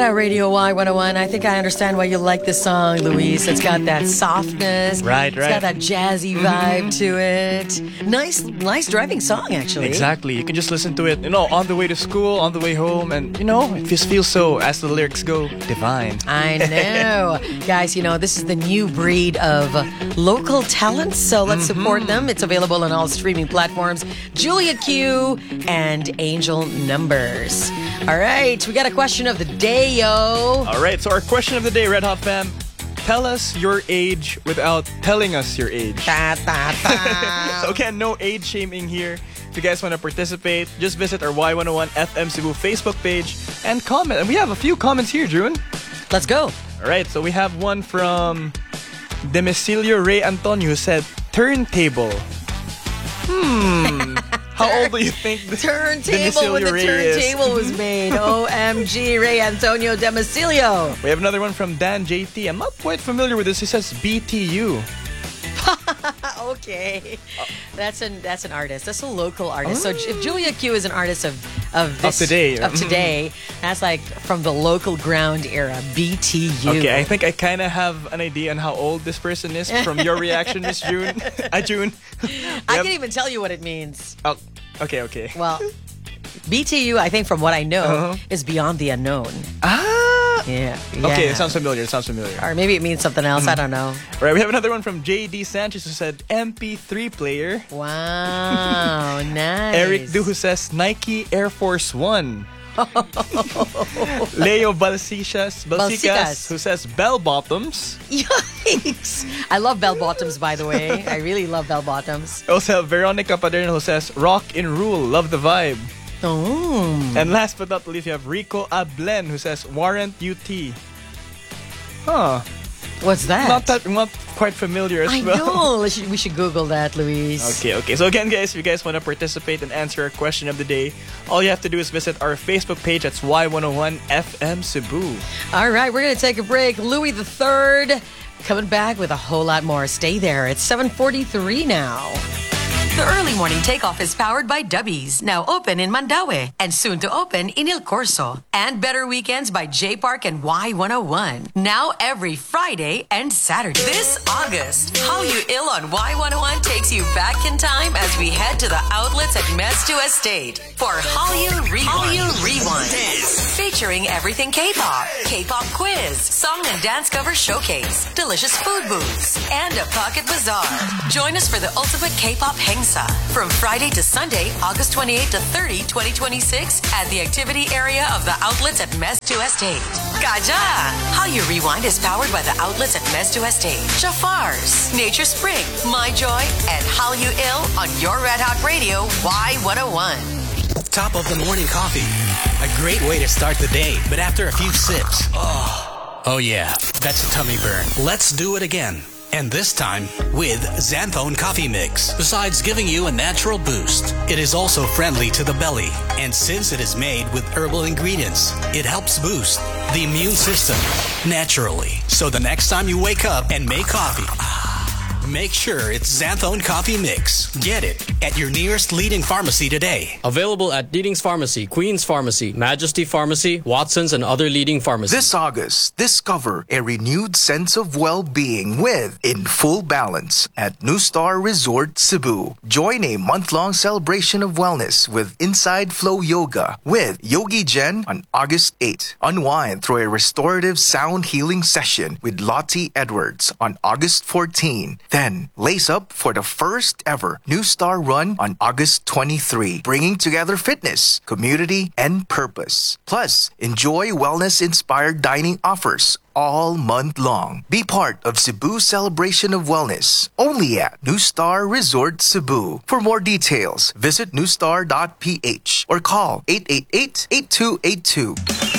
Out Radio Y101. I think I understand why you like this song, Luis. It's got that softness. Right. It's got that jazzy vibe to it. Nice driving song, actually. Exactly. You can just listen to it, on the way to school, on the way home, and, it just feels so, as the lyrics go, divine. I know. Guys, this is the new breed of local talents, so let's support them. It's available on all streaming platforms. Julia Q and Angel Numbers. All right, we got a question of the day, yo. All right, so our question of the day, Red Hot fam. Tell us your age without telling us your age. So again, no age shaming here. If you guys want to participate, just visit our Y101 FM Cebu Facebook page and comment. And we have a few comments here, June. Let's go. All right, so we have one from Demicilio Ray Antonio who said, turntable. How old do you think the turntable when the turntable was made? OMG, Ray Antonio Demicilio. We have another one from Dan JT. I'm not quite familiar with this. He says BTU. Okay. That's an artist. That's a local artist. So if Julia Q is an artist of today, that's like from the local ground era, BTU. Okay, I think I kind of have an idea on how old this person is from your reaction, Miss June. June. I can't even tell you what it means. Oh, okay. Well, BTU, I think from what I know, is Beyond the Unknown. Yeah. Okay, it sounds familiar. Or maybe it means something else. I don't know. All right, we have another one from JD Sanchez who said MP3 player. Wow, nice. Eric Du who says Nike Air Force One. Leo Balsicas who says bell bottoms. Yikes! I love bell bottoms, by the way. I really love bell bottoms. Also have Veronica Padern who says rock and rule, love the vibe. Oh. And last but not least, you have Rico Ablen who says Warrant UT. Huh. What's that? Not quite familiar as well. I know. We should Google that, Luis. Okay. So again, guys, if you guys want to participate and answer our question of the day, all you have to do is visit our Facebook page. That's Y101 FM Cebu. All right, we're going to take a break. Louis III coming back with a whole lot more. Stay there. It's 7:43 now. The early morning takeoff is powered by Dubbies, now open in Mandaue and soon to open in Il Corso. And Better Weekends by J Park and Y101, now every Friday and Saturday. This August, How You Ill on Y101 takes you back in time as we head to the outlets at Mestu Estate for Hallyu Rewind. Featuring everything K-pop, K-pop quiz, song and dance cover showcase, delicious food booths, and a pocket bazaar. Join us for the ultimate K-pop hang from Friday to Sunday, August 28 to 30, 2026 at the activity area of the outlets at Mestu Estate. Kaja! Hallyu Rewind is powered by the outlets at Mestu Estate, Jafars, Nature Spring, My Joy, and Hallyu Ill on your Red Hot Radio Y101. Top of the morning coffee. A great way to start the day, but after a few sips, oh yeah, that's a tummy burn. Let's do it again. And this time with Xanthone Coffee Mix. Besides giving you a natural boost, it is also friendly to the belly. And since it is made with herbal ingredients, it helps boost the immune system naturally. So the next time you wake up and make coffee, make sure it's Xanthone Coffee Mix. Get it at your nearest leading pharmacy today. Available at Leading's Pharmacy, Queen's Pharmacy, Majesty Pharmacy, Watson's, and other leading pharmacies. This August, discover a renewed sense of well-being with In Full Balance at New Star Resort Cebu. Join a month-long celebration of wellness with Inside Flow Yoga with Yogi Jen on August 8. Unwind through a restorative sound healing session with Lottie Edwards on August 14. Then, lace up for the first ever New Star Run on August 23, bringing together fitness, community, and purpose. Plus, enjoy wellness-inspired dining offers all month long. Be part of Cebu's celebration of wellness, only at New Star Resort Cebu. For more details, visit newstar.ph or call 888-8282.